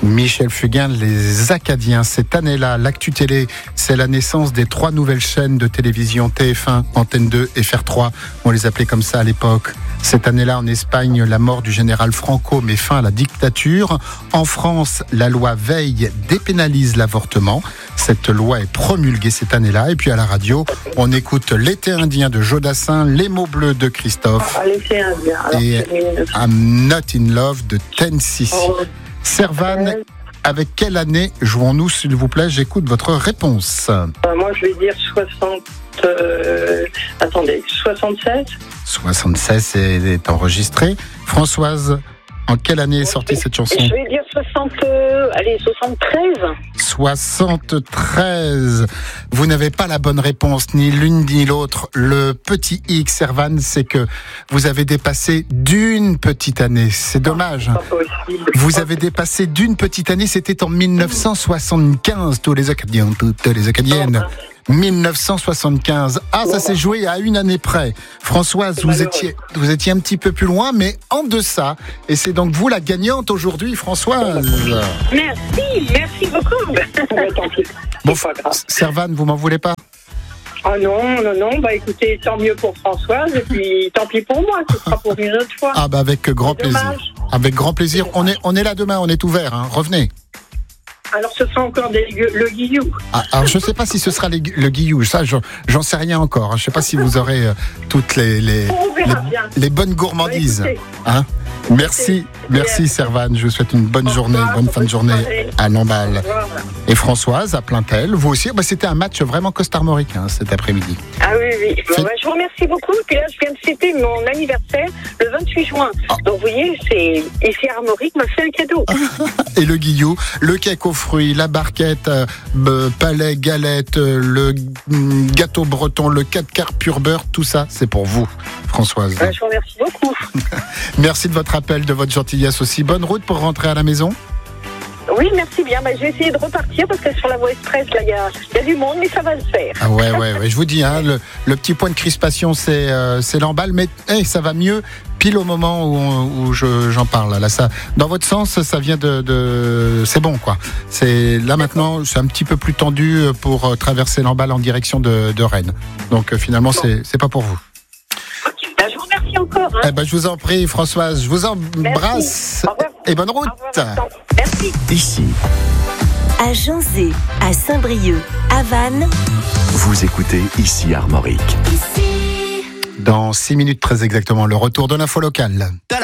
Michel Fugain, les Acadiens. Cette année-là, l'Actu Télé, c'est la naissance des 3 nouvelles chaînes de télévision, TF1, Antenne 2 et FR3. On les appelait comme ça à l'époque. Cette année-là, en Espagne, la mort du général Franco met fin à la dictature. En France, la loi Veil dépénalise l'avortement. Cette loi est promulguée cette année-là. Et puis à la radio, on écoute L'été indien de Jodassin, Les mots bleus de Christophe L'été indien. Alors, et I'm Not in Love de Ten Cc. Servan, avec quelle année jouons-nous, s'il vous plaît? J'écoute votre réponse. Moi, je vais dire 76. 76 est enregistré. Françoise, en quelle année est sortie cette chanson? Je vais dire 73. 73. Vous n'avez pas la bonne réponse, ni l'une ni l'autre. Le petit X, Servan, c'est que vous avez dépassé d'une petite année. C'est dommage. Vous avez dépassé d'une petite année. C'était en 1975. Tous les Acadiens, toutes les Acadiennes. 1975. Ah, ça s'est joué à une année près. Françoise, vous étiez un petit peu plus loin, mais en deçà. Et c'est donc vous la gagnante aujourd'hui, Françoise. Merci beaucoup. Bon, Servan, vous m'en voulez pas? Oh non. Bah écoutez, tant mieux pour Françoise et puis tant pis pour moi. Ce sera pour une autre fois. Ah bah avec grand plaisir. Avec grand plaisir. On est là demain, on est ouvert. Hein. Revenez. Alors ce sera encore le guillou. Alors je ne sais pas si ce sera le guillou, ça j'en sais rien encore. Je ne sais pas si vous aurez toutes les bonnes gourmandises. Hein? Merci Servan, je vous souhaite une bonne journée, bonne fin de journée à Lamballe. Et Françoise, à Plaintel, vous aussi, c'était un match vraiment costarmoricain cet après-midi. Ah oui. Je vous remercie beaucoup. Puis là, je viens de fêter mon anniversaire le 28 juin. Donc vous voyez, ici Armorique m'a fait un cadeau. Et le guillou, le cake aux fruits, la barquette, palais, galette, le gâteau breton, le 4 quarts pur beurre, tout ça, c'est pour vous, Françoise. Je vous remercie beaucoup. Merci de votre appel, de votre gentillesse aussi. Bonne route pour rentrer à la maison. Oui, merci bien. Je vais essayer de repartir parce que sur la voie express, là, il y a du monde, mais ça va le faire. Ah ouais. Je vous dis, hein, le petit point de crispation, c'est Lamballe, mais ça va mieux pile au moment où j'en parle. Là, ça, dans votre sens, ça vient c'est bon, quoi. Là maintenant, c'est un petit peu plus tendu pour traverser Lamballe en direction de Rennes. Donc finalement, c'est pas pour vous. Je vous remercie encore. Hein. Je vous en prie, Françoise. Je vous embrasse. Et bonne route. Merci. Ici, à Janzé, à Saint-Brieuc, à Vannes. Vous écoutez Ici Armorique. Dans 6 minutes très exactement, le retour de l'info locale.